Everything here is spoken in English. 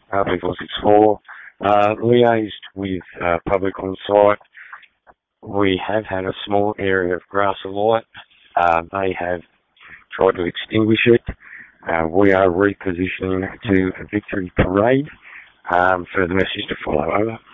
B464, liaised with public on site. We have had a small area of grass alight. They have tried to extinguish it. We are repositioning to a victory parade for the message to follow over.